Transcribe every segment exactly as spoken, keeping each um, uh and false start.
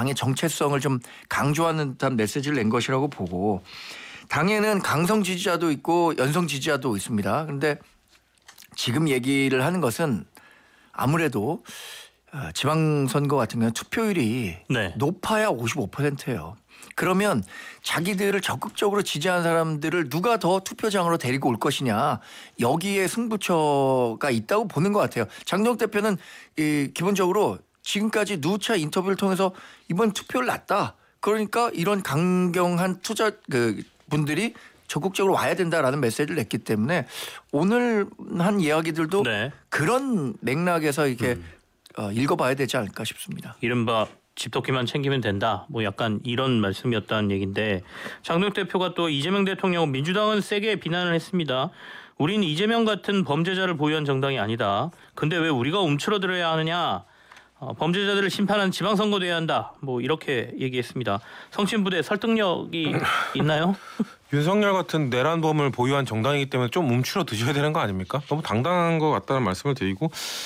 당의 정체성을 좀 강조하는 듯한 메시지를 낸 것이라고 보고 당에는 강성 지지자도 있고 연성 지지자도 있습니다. 그런데 지금 얘기를 하는 것은 아무래도 지방선거 같은 경우는 투표율이 네. 높아야 오십오 퍼센트예요. 그러면 자기들을 적극적으로 지지하는 사람들을 누가 더 투표장으로 데리고 올 것이냐 여기에 승부처가 있다고 보는 것 같아요. 장동혁 대표는 이 기본적으로 지금까지 누차 인터뷰를 통해서 이번 투표를 났다. 그러니까 이런 강경한 투자 그 분들이 적극적으로 와야 된다라는 메시지를 냈기 때문에 오늘 한 이야기들도 네. 그런 맥락에서 이렇게 음. 어, 읽어봐야 되지 않을까 싶습니다. 이른바 집토끼만 챙기면 된다. 뭐 약간 이런 말씀이었다는 얘기인데 장동혁 대표가 또 이재명 대통령 민주당은 세게 비난을 했습니다. 우린 이재명 같은 범죄자를 보유한 정당이 아니다. 근데 왜 우리가 움츠러들어야 하느냐. 어, 범죄자들을 심판하는 지방선거 돼야 한다. 뭐 이렇게 얘기했습니다. 성신부대 설득력이 있나요? 윤석열 같은 내란범을 보유한 정당이기 때문에 좀 움츠러 드셔야 되는 거 아닙니까? 너무 당당한 것 같다는 말씀을 드리고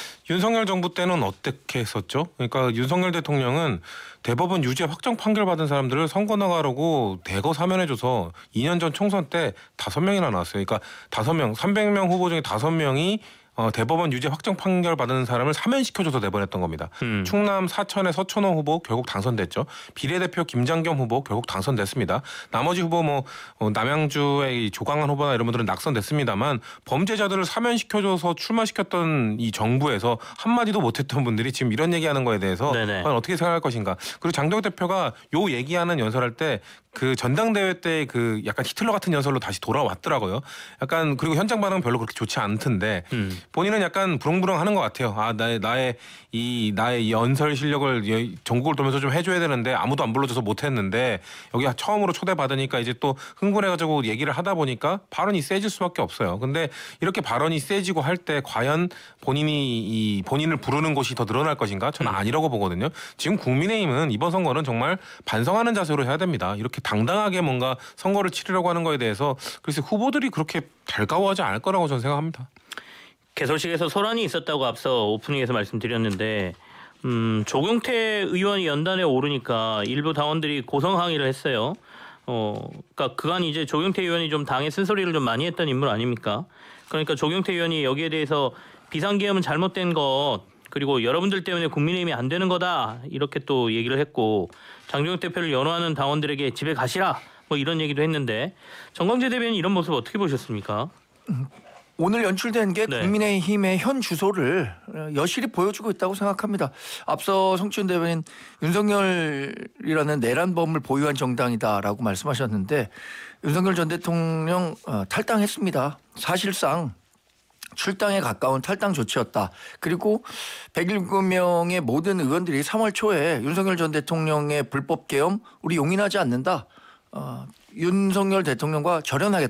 윤석열 정부 때는 어떻게 했었죠? 그러니까 윤석열 대통령은 대법원 유죄 확정 판결 받은 사람들을 선거 나가라고 대거 사면해줘서 이 년 전 총선 때 다섯 명이나 나왔어요. 그러니까 다섯 명, 삼백 명 후보 중에 다섯 명이 어, 대법원 유죄 확정 판결 받은 사람을 사면시켜줘서 내보냈던 겁니다. 음. 충남 사천의 서천호 후보 결국 당선됐죠. 비례대표 김장겸 후보 결국 당선됐습니다. 나머지 후보 뭐 어, 남양주의 조강한 후보나 이런 분들은 낙선됐습니다만 범죄자들을 사면시켜줘서 출마시켰던 이 정부에서 한마디도 못했던 분들이 지금 이런 얘기하는 거에 대해서 과연 어떻게 생각할 것인가. 그리고 장동혁 대표가 요 얘기하는 연설할 때 그 전당대회 때 그 약간 히틀러 같은 연설로 다시 돌아왔더라고요. 약간 그리고 현장 반응은 별로 그렇게 좋지 않던데 음. 본인은 약간 부릉부릉하는 것 같아요. 아 나의 나의 이 나의 연설 실력을 전국을 돌면서 좀 해줘야 되는데 아무도 안 불러줘서 못했는데 여기 처음으로 초대받으니까 이제 또 흥분해가지고 얘기를 하다 보니까 발언이 세질 수밖에 없어요. 근데 이렇게 발언이 세지고 할 때 과연 본인이 이 본인을 부르는 곳이 더 늘어날 것인가? 저는 아니라고 보거든요. 지금 국민의힘은 이번 선거는 정말 반성하는 자세로 해야 됩니다. 이렇게 당당하게 뭔가 선거를 치르려고 하는 거에 대해서 글쎄 후보들이 그렇게 달가워하지 않을 거라고 저는 생각합니다. 개sol식에서 소란이 있었다고 앞서 오프닝에서 말씀드렸는데 음, 조경태 의원이 연단에 오르니까 일부 당원들이 고성 항의를 했어요. 어, 그러니까 그간 이제 조경태 의원이 좀 당의 쓴소리를 좀 많이 했던 인물 아닙니까? 그러니까 조경태 의원이 여기에 대해서 비상계엄은 잘못된 것 그리고 여러분들 때문에 국민의힘이 안 되는 거다 이렇게 또 얘기를 했고 장동혁 대표를 연호하는 당원들에게 집에 가시라 뭐 이런 얘기도 했는데 정광재 대변인 이런 모습 어떻게 보셨습니까? 오늘 연출된 게 네. 국민의힘의 현 주소를 여실히 보여주고 있다고 생각합니다. 앞서 성춘 대변인 윤석열이라는 내란범을 보유한 정당이다라고 말씀하셨는데 윤석열 전 대통령 탈당했습니다. 사실상 출당에 가까운 탈당 조치였다. 그리고 백일곱 명의 모든 의원들이 삼월 초에 윤석열 전 대통령의 불법 계엄 우리 용인하지 않는다. 어, 윤석열 대통령과 절연하겠다.